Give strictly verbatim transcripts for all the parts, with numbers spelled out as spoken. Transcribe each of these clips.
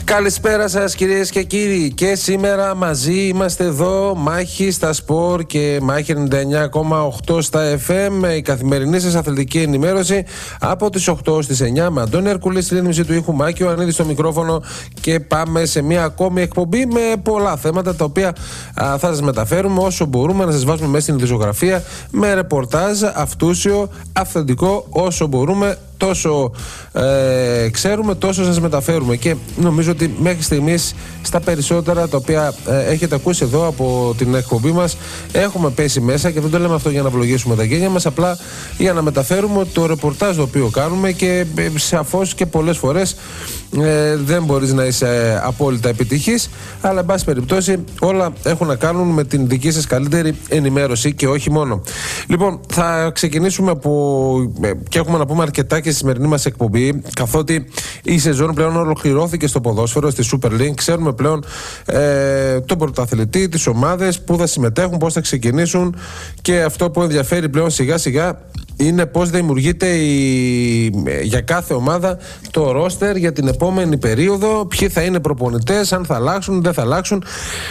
Καλησπέρα σας κυρίες και κύριοι, και σήμερα μαζί είμαστε εδώ, μάχη στα σπορ και μάχη ενενήντα εννιά κόμμα οκτώ στα εφ εμ, η καθημερινή σας αθλητική ενημέρωση από τις οκτώ ως τις εννιά με Αντώνη Αρκουλή στη ρύθμιση του ήχου, Μάκη Ιωαννίδη στο μικρόφωνο, και πάμε σε μια ακόμη εκπομπή με πολλά θέματα τα οποία α, θα σας μεταφέρουμε όσο μπορούμε, να σας βάζουμε μέσα στην ειδησιογραφία με ρεπορτάζ αυτούσιο, αυθεντικό, όσο μπορούμε. Τόσο ε, ξέρουμε, τόσο σας μεταφέρουμε, και νομίζω ότι μέχρι στιγμής στα περισσότερα τα οποία ε, έχετε ακούσει εδώ από την εκπομπή μας έχουμε πέσει μέσα, και δεν το λέμε αυτό για να ευλογήσουμε τα γένια μας, απλά για να μεταφέρουμε το ρεπορτάζ το οποίο κάνουμε, και ε, σαφώς και πολλές φορές ε, δεν μπορείς να είσαι απόλυτα επιτυχής, αλλά εν πάση περιπτώσει όλα έχουν να κάνουν με την δική σας καλύτερη ενημέρωση και όχι μόνο. Λοιπόν, θα ξεκινήσουμε από, ε, και έχουμε να πούμε αρκετά και στη σημερινή μας εκπομπή, καθότι η σεζόν πλέον ολοκληρώθηκε στο ποδόσφαιρο, στη Super League. Ξέρουμε πλέον ε, τον πρωταθλητή, τις ομάδες που θα συμμετέχουν, πώς θα ξεκινήσουν, και αυτό που ενδιαφέρει πλέον σιγά σιγά είναι πώς δημιουργείται η, για κάθε ομάδα το ρόστερ για την επόμενη περίοδο, ποιοι θα είναι προπονητές, αν θα αλλάξουν, δεν θα αλλάξουν.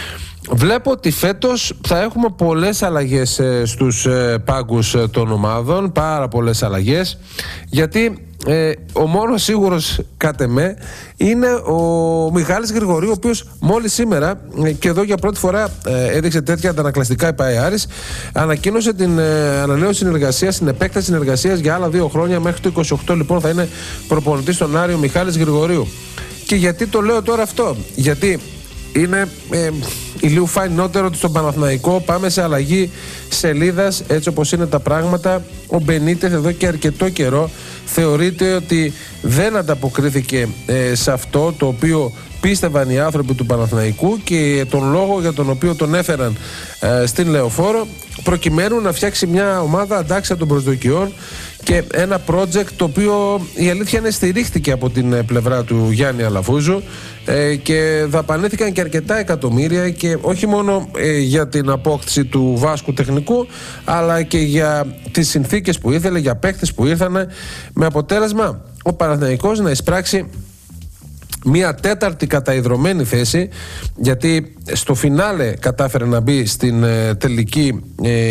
Βλέπω ότι φέτος θα έχουμε πολλές αλλαγές ε, στους ε, πάγκους ε, των ομάδων, πάρα πολλές αλλαγές, γιατί ε, ο μόνος σίγουρος κατ' εμέ είναι ο Μιχάλης Γρηγορίου, ο οποίος μόλις σήμερα ε, και εδώ για πρώτη φορά ε, έδειξε τέτοια αντανακλαστικά η ΠΑΕ Άρης, ανακοίνωσε την ε, ανανέωση συνεργασίας, την επέκταση συνεργασίας για άλλα δύο χρόνια, μέχρι το είκοσι οκτώ λοιπόν θα είναι προπονητής στον Άρη ο Μιχάλης Γρηγορίου. Και γιατί το λέω τώρα αυτό? Γιατί είναι ε, ηλίου φαϊνότερο ότι στον Παναθηναϊκό πάμε σε αλλαγή σελίδας, έτσι όπως είναι τα πράγματα. Ο Μπενίτεθ εδώ και αρκετό καιρό θεωρείται ότι δεν ανταποκρίθηκε ε, σε αυτό το οποίο πίστευαν οι άνθρωποι του Παναθηναϊκού και τον λόγο για τον οποίο τον έφεραν ε, στην Λεωφόρο, προκειμένου να φτιάξει μια ομάδα αντάξια των προσδοκιών και ένα project το οποίο η αλήθεια είναι στηρίχθηκε από την πλευρά του Γιάννη Αλαφούζου ε, και δαπανήθηκαν και αρκετά εκατομμύρια, και όχι μόνο ε, για την απόκτηση του Βάσκου τεχνικού, αλλά και για τις συνθήκες που ήθελε, για παίκτες που ήρθαν, με αποτέλεσμα ο Παναθηναϊκός να εισπράξει μία τέταρτη καταϊδρωμένη θέση, γιατί στο φινάλε κατάφερε να μπει στην ε, τελική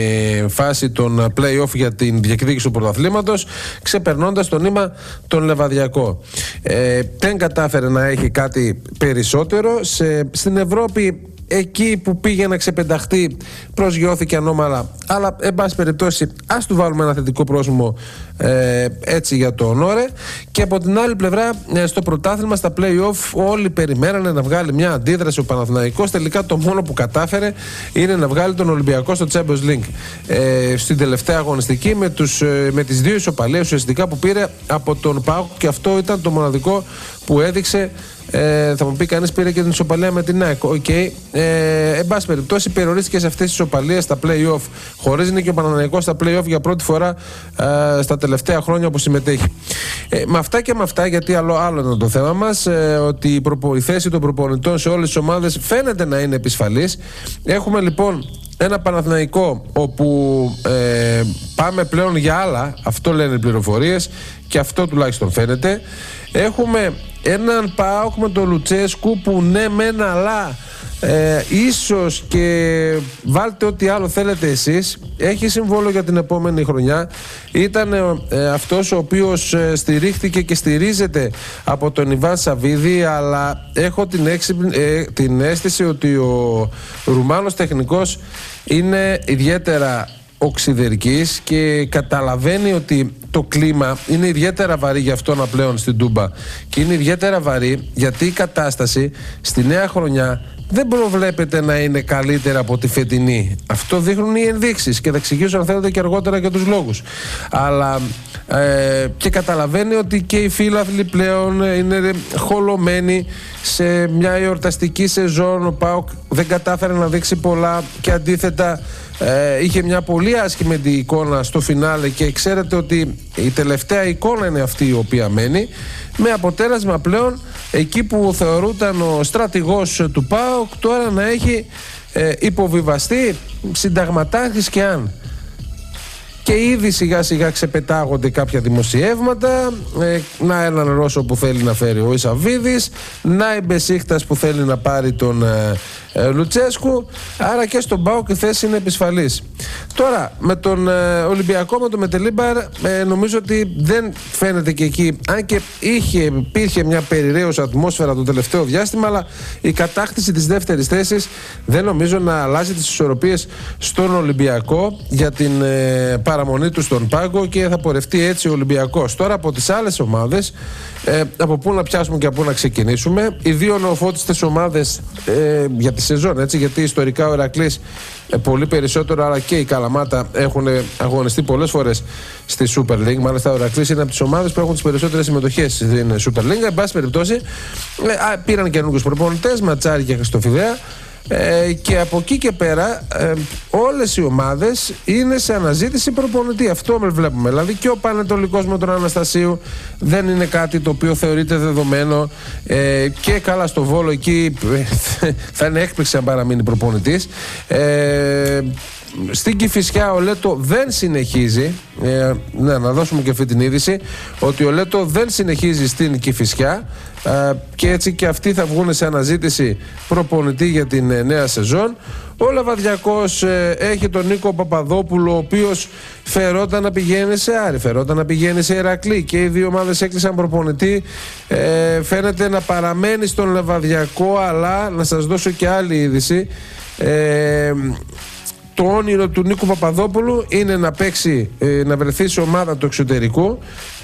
ε, φάση των play-off για την διεκδίκηση του πρωταθλήματος, ξεπερνώντας το νήμα τον Λεβαδιακό. Ε, δεν κατάφερε να έχει κάτι περισσότερο. Σε, στην Ευρώπη, εκεί που πήγε να ξεπενταχτεί, προσγειώθηκε ανώμαλα, αλλά εν πάση περιπτώσει ας του βάλουμε ένα θετικό πρόσημο ε, έτσι για το ονόρε. Και από την άλλη πλευρά, ε, στο πρωτάθλημα, στα play-off, όλοι περιμένανε να βγάλει μια αντίδραση ο Παναθηναϊκός. Τελικά το μόνο που κατάφερε είναι να βγάλει τον Ολυμπιακό στο Champions League ε, στην τελευταία αγωνιστική, με, τους, ε, με τις δύο ισοπαλίες ουσιαστικά που πήρε από τον ΠΑΟΚ, και αυτό ήταν το μοναδικό που έδειξε. Ε, θα μου πει κανείς, πήρε και την ισοπαλία με την ΑΕΚ. Οκ. Okay. Ε, εν πάση περιπτώσει, περιορίστηκε σε αυτές τις ισοπαλίες στα play-off, χωρίς νίκη ο Παναθηναϊκός στα play-off για πρώτη φορά ε, στα τελευταία χρόνια που συμμετέχει. Ε, με αυτά και με αυτά, γιατί άλλο, άλλο είναι το θέμα μας, ε, ότι η, προπο, η θέση των προπονητών σε όλες τις ομάδες φαίνεται να είναι επισφαλής. Έχουμε λοιπόν ένα Παναθηναϊκό όπου ε, πάμε πλέον για άλλα, αυτό λένε οι πληροφορίες, και αυτό τουλάχιστον φαίνεται. Έχουμε έναν ΠΑΟΚ με τον Λουτσέσκου που ναι μεν, αλλά ε, ίσως, και βάλτε ό,τι άλλο θέλετε εσείς, έχει συμβόλαιο για την επόμενη χρονιά. Ήταν ε, αυτός ο οποίος ε, στηρίχθηκε και στηρίζεται από τον Ιβάν Σαββίδη, αλλά έχω την, έξι, ε, την αίσθηση ότι ο Ρουμάνος τεχνικός είναι ιδιαίτερα οξυδερκής και καταλαβαίνει ότι το κλίμα είναι ιδιαίτερα βαρύ για αυτόν πλέον στην Τούμπα, και είναι ιδιαίτερα βαρύ γιατί η κατάσταση στη νέα χρονιά δεν προβλέπεται να είναι καλύτερα από τη φετινή. Αυτό δείχνουν οι ενδείξεις, και θα εξηγήσω αν θέλετε και αργότερα και τους λόγους. Αλλά ε, και καταλαβαίνει ότι και οι φίλαθλοι πλέον είναι χολωμένοι σε μια εορταστική σεζόν. Ο ΠΑΟΚ δεν κατάφερε να δείξει πολλά, και αντίθετα ε, είχε μια πολύ άσχημη εικόνα στο φινάλε, και ξέρετε ότι η τελευταία εικόνα είναι αυτή η οποία μένει, με αποτέλεσμα πλέον εκεί που θεωρούταν ο στρατηγός του ΠΑΟΚ τώρα να έχει ε, υποβιβαστεί συνταγματάρχης και αν. και ήδη σιγά σιγά ξεπετάγονται κάποια δημοσιεύματα. Ε, να έναν Ρώσο που θέλει να φέρει ο Ισαβίδης, να η Μπεσίκτας που θέλει να πάρει τον ε, ε, Λουτσέσκου. Άρα και στον ΠΑΟΚ η θέση είναι επισφαλής. Τώρα με τον ε, Ολυμπιακό, με τον Μετελίμπαρ, ε, νομίζω ότι δεν φαίνεται και εκεί, αν και είχε, υπήρχε μια περιραίωση ατμόσφαιρα το τελευταίο διάστημα, αλλά η κατάκτηση της δεύτερης θέσης δεν νομίζω να αλλάζει τις ισορροπίες στον Ολυμπιακό για την ε, παραμονή του στον πάγκο, και θα πορευτεί έτσι ο Ολυμπιακός. Τώρα από τις άλλες ομάδες, ε, από πού να πιάσουμε και από πού να ξεκινήσουμε. Οι δύο νεοφώτιστες ομάδες ε, για τη σεζόν, έτσι, γιατί ιστορικά ο Ηρακλής ε, πολύ περισσότερο, αλλά και η Καλαμάτα έχουν αγωνιστεί πολλές φορές στη Super League. Μάλιστα ο Ηρακλής είναι από τις ομάδες που έχουν τις περισσότερες συμμετοχές στην Super League. Εν πάση περιπτώσει, ε, πήραν καινούργιους προπονητές, Ματσάρη και Χριστοφιδέα. Ε, και από εκεί και πέρα ε, όλες οι ομάδες είναι σε αναζήτηση προπονητή. Αυτό με βλέπουμε. Δηλαδή και ο Πανετολικός με τον Αναστασίου δεν είναι κάτι το οποίο θεωρείται δεδομένο, ε, και καλά στο Βόλο εκεί ε, θα είναι έκπληξη αν παραμείνει προπονητής. ε, Στην Κηφισιά ο Λέτο δεν συνεχίζει. ε, ναι, να δώσουμε και αυτή την είδηση, ότι ο Λέτο δεν συνεχίζει στην Κηφισιά, ε, και έτσι και αυτοί θα βγουν σε αναζήτηση προπονητή για την ε, νέα σεζόν. Ο Λαβαδιακός ε, έχει τον Νίκο Παπαδόπουλο, ο οποίος φερόταν να πηγαίνει σε Άρη, φερόταν να πηγαίνει σε Ηρακλή, και οι δύο ομάδες έκλεισαν προπονητή. ε, Φαίνεται να παραμένει στον Λαβαδιακό, αλλά να σας δώσω και άλλη είδηση. ε, Το όνειρο του Νίκου Παπαδόπουλου είναι να παίξει, να βρεθεί σε ομάδα του εξωτερικού,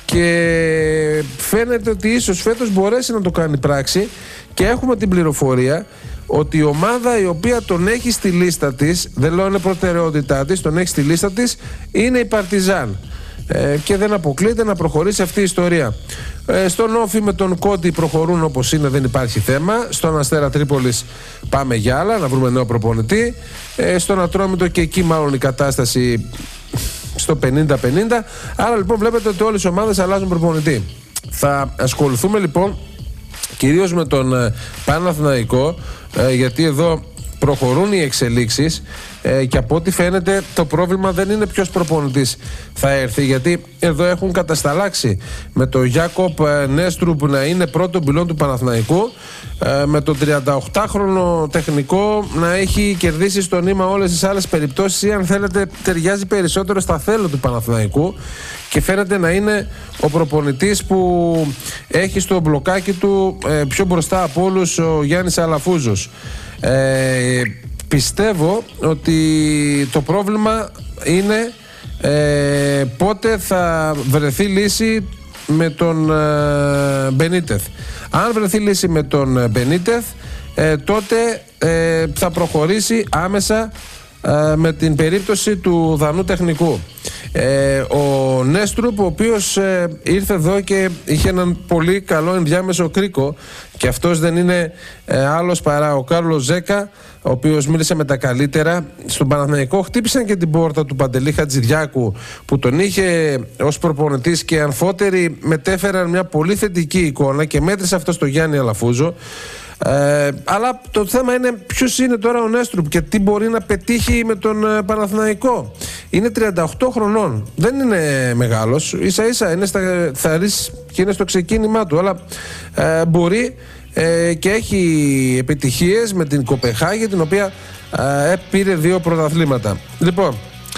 και φαίνεται ότι ίσως φέτος μπορέσει να το κάνει πράξη, και έχουμε την πληροφορία ότι η ομάδα η οποία τον έχει στη λίστα της, δεν λέω είναι προτεραιότητά της, τον έχει στη λίστα της, είναι η Παρτιζάν. Ε, και δεν αποκλείεται να προχωρήσει αυτή η ιστορία. Ε, στον Όφι με τον Κόντι προχωρούν όπως είναι, δεν υπάρχει θέμα. Στον Αστέρα Τρίπολης πάμε για άλλα, να βρούμε νέο προπονητή. Ε, στον Ατρόμητο και εκεί μάλλον η κατάσταση στο πενήντα πενήντα. Άρα λοιπόν βλέπετε ότι όλες οι ομάδες αλλάζουν προπονητή. Θα ασχοληθούμε λοιπόν κυρίως με τον ε, Παναθηναϊκό, ε, γιατί εδώ προχωρούν οι εξελίξεις, ε, και από ό,τι φαίνεται το πρόβλημα δεν είναι ποιος προπονητής θα έρθει, γιατί εδώ έχουν κατασταλάξει με τον Γιάκοπ Νέστρουπ να είναι πρώτο πυλόν του Παναθηναϊκού, ε, με τον τριανταοκτάχρονο τεχνικό να έχει κερδίσει στο νήμα όλες τις άλλες περιπτώσεις, ή αν θέλετε ταιριάζει περισσότερο στα θέλω του Παναθηναϊκού, και φαίνεται να είναι ο προπονητής που έχει στο μπλοκάκι του ε, πιο μπροστά από όλους ο Γιάννης Αλαφούζος. Ε, πιστεύω ότι το πρόβλημα είναι ε, πότε θα βρεθεί λύση με τον ε, Μπενίτεθ. Αν βρεθεί λύση με τον Μπενίτεθ, ε, τότε ε, θα προχωρήσει άμεσα ε, με την περίπτωση του Δανού τεχνικού. Ε, ο Νέστρουπ, ο οποίος ε, ήρθε εδώ και είχε έναν πολύ καλό ενδιάμεσο κρίκο, και αυτός δεν είναι ε, άλλος παρά ο Κάρλος Ζέκα, ο οποίος μίλησε με τα καλύτερα. Στον Παναθηναϊκό χτύπησαν και την πόρτα του Παντελή Χατζηδιάκου, που τον είχε ως προπονητής, και αμφότεροι μετέφεραν μια πολύ θετική εικόνα, και μέτρησε αυτό στο Γιάννη Αλαφούζο. Ε, αλλά το θέμα είναι ποιος είναι τώρα ο Νέστρουπ και τι μπορεί να πετύχει με τον ε, Παναθηναϊκό. Είναι τριάντα οκτώ χρονών, δεν είναι μεγάλος, ίσα ίσα είναι στα θαρής και είναι στο ξεκίνημά του, αλλά ε, μπορεί ε, και έχει επιτυχίες με την Κοπεχάγη, την οποία ε, πήρε δύο πρωταθλήματα. Λοιπόν,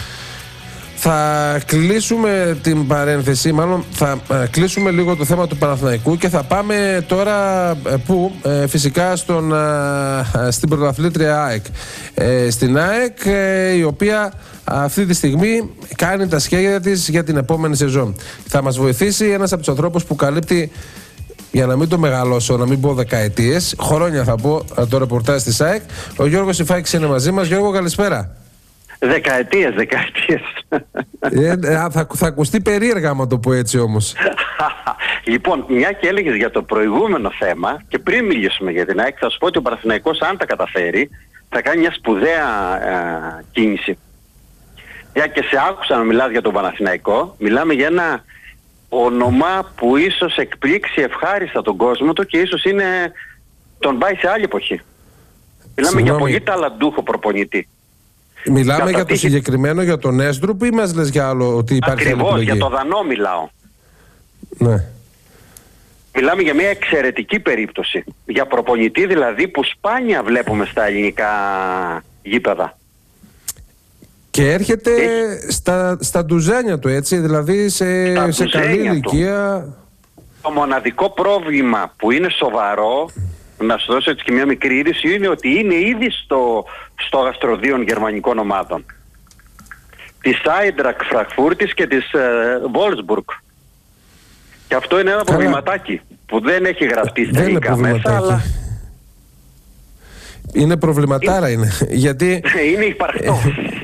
θα κλείσουμε την παρένθεση, μάλλον θα ε, κλείσουμε λίγο το θέμα του Παναθηναϊκού, και θα πάμε τώρα ε, που ε, φυσικά στον, ε, στην πρωταθλήτρια ΑΕΚ. Ε, στην ΑΕΚ, ε, η οποία αυτή τη στιγμή κάνει τα σχέδια της για την επόμενη σεζόν. Θα μας βοηθήσει ένας από τους ανθρώπους που καλύπτει, για να μην το μεγαλώσω, να μην πω δεκαετίες, χρόνια θα πω, το ρεπορτάζ της ΑΕΚ. Ο Γιώργος Ιφάκης είναι μαζί μας. Γιώργο, καλησπέρα. Δεκαετίες, δεκαετίες. Ε, θα, θα ακουστεί περίεργα άμα το πω έτσι όμως. Λοιπόν, μια και έλεγες για το προηγούμενο θέμα, και πριν μιλήσουμε για την ΑΕΚ, θα σου πω ότι ο Παναθηναϊκός, αν τα καταφέρει, θα κάνει μια σπουδαία ε, κίνηση. Για και σε άκουσα να μιλάς για τον Παναθηναϊκό, μιλάμε για ένα όνομα που ίσως εκπλήξει ευχάριστα τον κόσμο του, και ίσως είναι, τον πάει σε άλλη εποχή. Μιλάμε Συγγνώμη. για πολύ ταλαντούχο προπονητή. Μιλάμε για το συγκεκριμένο, για τον Έσντρουπ, ή μας λες για άλλο ότι υπάρχει άλλη επιλογή? Ακριβώς, για το Δανό μιλάω. Ναι. Μιλάμε για μια εξαιρετική περίπτωση. Για προπονητή δηλαδή που σπάνια βλέπουμε στα ελληνικά γήπεδα. Και έρχεται Έχει... στα, στα ντουζένια του, έτσι, δηλαδή σε, σε καλή ηλικία. Το μοναδικό πρόβλημα που είναι σοβαρό, να σου δώσω έτσι και μια μικρή είδηση, είναι ότι είναι ήδη στο, στο γαστροδίων γερμανικών ομάδων. Της Άιντραχτ Φραγκφούρτης και της Βόλσμπουργκ. Uh, και αυτό είναι ένα Καλά. προβληματάκι που δεν έχει γραφτεί στα ελληνικά μέσα, αλλά... Είναι προβληματάρα είναι, γιατί... είναι υπαρκτό.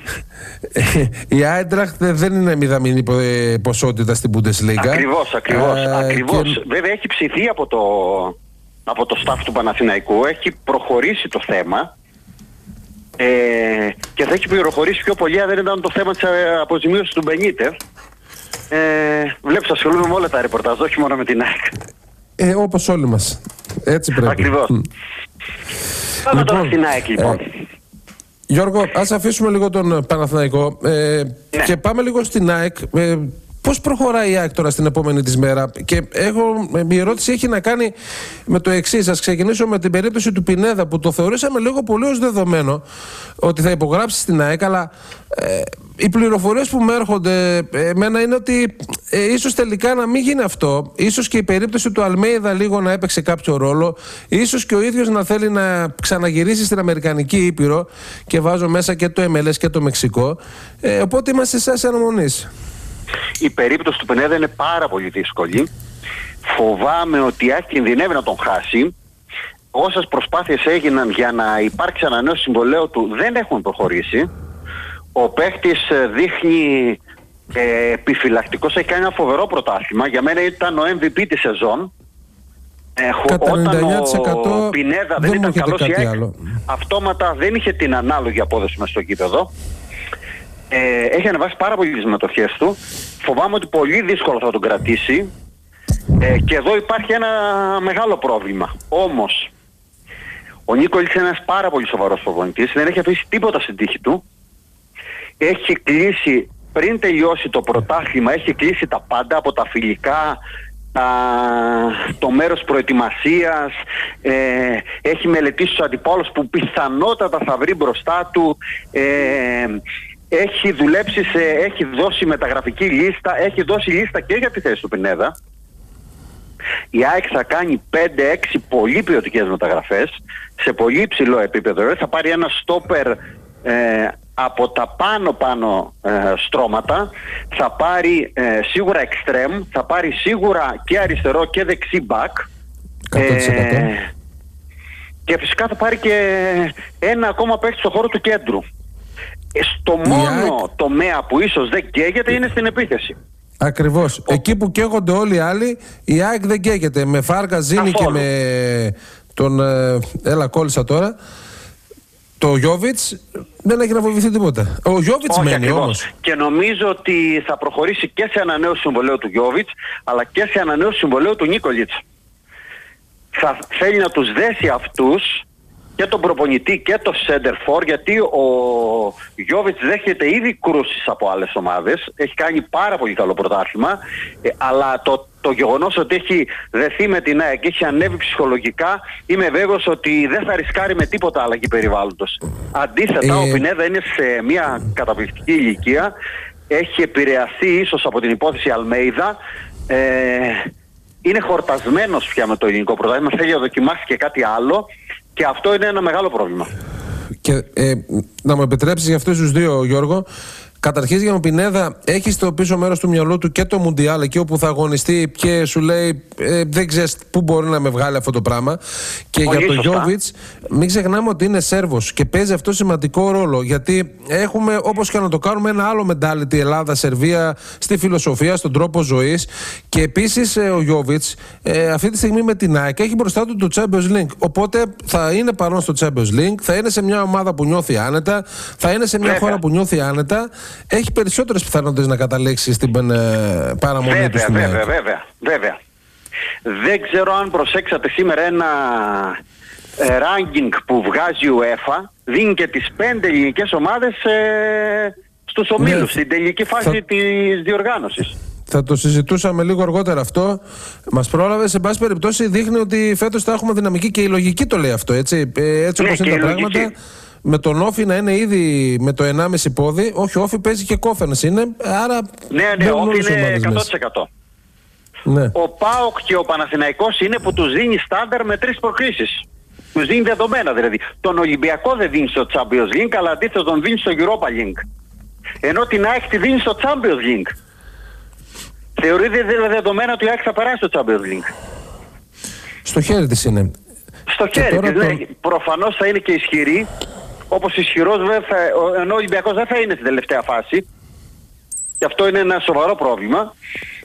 Η Άιντραχτ δεν είναι μηδαμινή ποσότητα στην Bundesliga. Ακριβώς, ακριβώς, Α, ακριβώς. Και... Βέβαια έχει ψηθεί από το, από το staff του Παναθηναϊκού, έχει προχωρήσει το θέμα ε, και θα έχει προχωρήσει πιο πολύ αν δεν ήταν το θέμα της αποζημίωσης του Μπενίτεφ. Ε, βλέπεις, ασχολούμαι με όλα τα ρεπορτάζ, όχι μόνο με την ΑΕΚ. Ε, όπως όλοι μας. Έτσι πρέπει. Ακριβώς. Mm. Πάμε λοιπόν, τώρα στην ΑΕΚ λοιπόν. Ε, Γιώργο, ας αφήσουμε λίγο τον Παναθηναϊκό ε, ναι. και πάμε λίγο στην ΑΕΚ. Ε, πώς προχωράει η ΑΕΚ τώρα στην επόμενη της μέρα? Και έχω, η ερώτηση έχει να κάνει με το εξής. Ας ξεκινήσω με την περίπτωση του Πινέδα, που το θεωρήσαμε λίγο πολύ ως δεδομένο ότι θα υπογράψει στην ΑΕΚ, αλλά ε, οι πληροφορίες που με έρχονται εμένα είναι ότι ε, ίσως τελικά να μην γίνει αυτό. Ίσως και η περίπτωση του Αλμέιδα λίγο να έπαιξε κάποιο ρόλο. Ίσως και ο ίδιος να θέλει να ξαναγυρίσει στην Αμερικανική Ήπειρο, και βάζω μέσα και το εμ ελ ες και το Μεξικό. Ε, οπότε είμαστε σε εσάς αναμονής. Η περίπτωση του Πινέδα είναι πάρα πολύ δύσκολη. Φοβάμαι ότι η ΑΕΚ κινδυνεύει να τον χάσει. Όσες προσπάθειες έγιναν για να υπάρξει ανανέωση συμβολαίου του δεν έχουν προχωρήσει. Ο παίχτης δείχνει ε, επιφυλακτικός, έχει κάνει ένα φοβερό πρωτάθλημα. Για μένα ήταν ο εμ βι πι της σεζόν. Ε, όταν ο Πινέδα δεν, δεν ήταν καλός, η ΑΕΚ αυτόματα δεν είχε την ανάλογη απόδοση μες στο γήπεδο. Ε, έχει ανεβάσει πάρα πολύ τις συμμετοχές του. Φοβάμαι ότι πολύ δύσκολο θα τον κρατήσει. Ε, και εδώ υπάρχει ένα μεγάλο πρόβλημα. Όμως, ο Νίκολιτς είναι ένας πάρα πολύ σοβαρός προπονητής. Δεν έχει αφήσει τίποτα στην τύχη του. Έχει κλείσει, πριν τελειώσει το πρωτάθλημα, έχει κλείσει τα πάντα, από τα φιλικά, τα, το μέρος προετοιμασίας, ε, έχει μελετήσει τους αντιπάλους που πιθανότατα θα βρει μπροστά του, ε, έχει δουλέψει, σε, έχει δώσει μεταγραφική λίστα, έχει δώσει λίστα και για τη θέση του Πινέδα. Η ΑΕΚ θα κάνει πέντε έξι πολύ ποιοτικές μεταγραφές σε πολύ υψηλό επίπεδο. Θα πάρει ένα στόπερ ε, από τα πάνω πάνω ε, στρώματα, θα πάρει ε, σίγουρα εξτρέμ, θα πάρει σίγουρα και αριστερό και δεξί μπακ, ε, και φυσικά θα πάρει και ένα ακόμα παίκτη στο χώρο του κέντρου. Στο μόνο ΑΕΚ... τομέα που ίσως δεν καίγεται είναι στην επίθεση. Ακριβώς. Ο... Εκεί που καίγονται όλοι οι άλλοι, η ΑΕΚ δεν καίγεται. Με Φάρκα, Ζήνη και με τον ε, έλα κόλλησα τώρα, το Γιόβιτς δεν έχει να βοηθηθεί τίποτα. Ο Γιόβιτς μένει όμως. Και νομίζω ότι θα προχωρήσει και σε ανανέωση συμβολαίου του Γιόβιτς, αλλά και σε ανανέωση συμβολαίου του Νίκολιτς. Θα θέλει να τους δέσει αυτούς, και τον προπονητή και το Σέντερφορ, γιατί ο Γιόβιτς δέχεται ήδη κρούσεις από άλλες ομάδες. Έχει κάνει πάρα πολύ καλό πρωτάθλημα, ε, αλλά το, το γεγονός ότι έχει δεθεί με την ΑΕΚ και έχει ανέβει ψυχολογικά, είμαι βέβαιος ότι δεν θα ρισκάρει με τίποτα αλλαγή περιβάλλοντος. Αντίθετα, ε... ο Πινέδα είναι σε μια καταπληκτική ηλικία, έχει επηρεαστεί ίσως από την υπόθεση Αλμέιδα, ε, είναι χορτασμένος πια με το ελληνικό πρωτάθλημα, θέλει να δοκιμάσει και κάτι άλλο. Και αυτό είναι ένα μεγάλο πρόβλημα. Και ε, να μου επιτρέψεις για αυτούς τους δύο, Γιώργο, καταρχής για τον Πινέδα, έχει στο πίσω μέρος του μυαλού του και το Μουντιάλ, εκεί όπου θα αγωνιστεί, και σου λέει ε, δεν ξέρεις πού μπορεί να με βγάλει αυτό το πράγμα. Και πολύ για τον Γιόβιτς, μην ξεχνάμε ότι είναι Σέρβος και παίζει αυτό σημαντικό ρόλο. Γιατί έχουμε, όπως και να το κάνουμε, ένα άλλο mentality Ελλάδα-Σερβία στη φιλοσοφία, στον τρόπο ζωής. Και επίσης ε, ο Γιόβιτς ε, αυτή τη στιγμή με την ΑΕΚ έχει μπροστά του το Champions League. Οπότε θα είναι παρόν στο Champions League, θα είναι σε μια ομάδα που νιώθει άνετα, θα είναι σε μια Βέβαια. χώρα που νιώθει άνετα. Έχει περισσότερες πιθανότητες να καταλήξει στην ε, παραμονή βέβαια, του στην βέβαια, βέβαια, βέβαια. Δεν ξέρω αν προσέξατε σήμερα ένα ε, ranking που βγάζει η UEFA δίνει και τις πέντε ελληνικές ομάδες ε, στους ομίλους, ναι, στην τελική φάση θα... της διοργάνωσης. Θα το συζητούσαμε λίγο αργότερα αυτό. Μας πρόλαβε, σε πάση περιπτώσει δείχνει ότι φέτος θα έχουμε δυναμική και η λογική το λέει αυτό, έτσι, έτσι όπως ναι, είναι τα πράγματα. Λογική. Με τον Όφη να είναι ήδη με το ενάμιση πόδι, όχι ο Όφη παίζει και Κόφενας είναι, άρα... Ναι, ναι, ο Όφη είναι εκατό τοις εκατό. Ναι. Ο ΠΑΟΚ και ο Παναθηναϊκός είναι που τους δίνει στάνταρ με τρεις προκρίσεις. Τους δίνει δεδομένα δηλαδή. Τον Ολυμπιακό δεν δίνει στο Champions League, αλλά αντίθετα τον δίνει στο Europa League. Ενώ την ΑΕΚ τη δίνει στο Champions League. Θεωρείται δεδομένα ότι η ΑΕΚ θα περάσει στο Champions League. Στο χέρι της είναι. Στο χέρι της, ναι. Το... Προφανώς θα είναι και ισχυρή. Όπως ισχυρός βέβαια, ενώ ο Ολυμπιακός δεν θα είναι στην τελευταία φάση. Και αυτό είναι ένα σοβαρό πρόβλημα.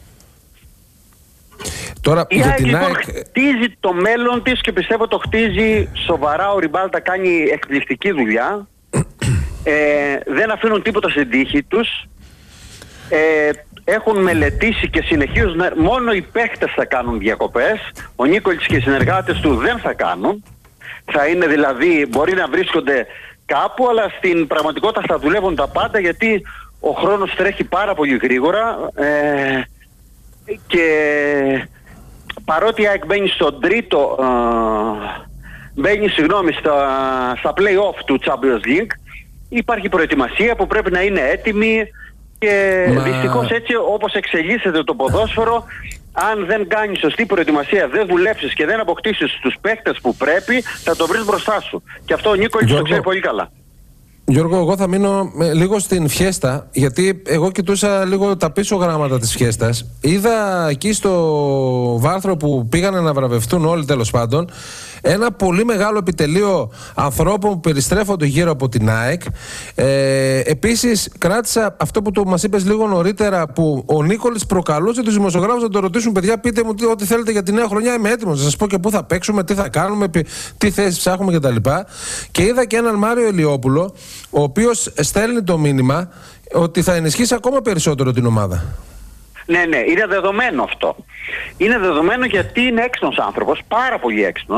Τώρα, η ΑΕΚ λοιπόν χτίζει το μέλλον της και πιστεύω το χτίζει σοβαρά. Ο Ριμπάλτα κάνει εκπληκτική δουλειά. ε, δεν αφήνουν τίποτα στην τύχη τους. Ε, έχουν μελετήσει και συνεχίζουν, μόνο οι παίχτες θα κάνουν διακοπές. Ο Νίκολης και οι συνεργάτες του δεν θα κάνουν. Θα είναι δηλαδή, μπορεί να βρίσκονται κάπου, αλλά στην πραγματικότητα θα δουλεύουν τα πάντα, γιατί ο χρόνος τρέχει πάρα πολύ γρήγορα ε, και παρότι η ΑΕΚ μπαίνει στον τρίτο, ε, μπαίνει συγγνώμη στα, στα play-off του Champions League, υπάρχει προετοιμασία που πρέπει να είναι έτοιμη και Μα... δυστυχώς έτσι όπως εξελίσσεται το ποδόσφαιρο, αν δεν κάνεις σωστή προετοιμασία, δεν δουλέψεις και δεν αποκτήσεις τους παίκτες που πρέπει, θα το βρεις μπροστά σου. Και αυτό ο Νίκολης το ξέρει πολύ καλά. Γιώργο, εγώ θα μείνω λίγο στην Φιέστα, γιατί εγώ κοιτούσα λίγο τα πίσω γράμματα της Φιέστας. Είδα εκεί στο βάρθρο που πήγανε να βραβευτούν όλοι, τέλος πάντων, ένα πολύ μεγάλο επιτελείο ανθρώπων που περιστρέφονται γύρω από την ΑΕΚ. Ε, επίσης, κράτησα αυτό που το μας είπες λίγο νωρίτερα, που ο Νίκολης προκαλούσε τους δημοσιογράφους να το ρωτήσουν: παιδιά, πείτε μου ό,τι θέλετε για τη νέα χρονιά. Είμαι έτοιμος να σας πω και πού θα παίξουμε, τι θα κάνουμε, τι θέσεις ψάχνουμε κτλ. Και είδα και έναν Μάριο Ελιόπουλο, ο οποίος στέλνει το μήνυμα ότι θα ενισχύσει ακόμα περισσότερο την ομάδα. Ναι, ναι, είναι δεδομένο αυτό. Είναι δεδομένο γιατί είναι έξυπνος άνθρωπος, πάρα πολύ έξυπνος.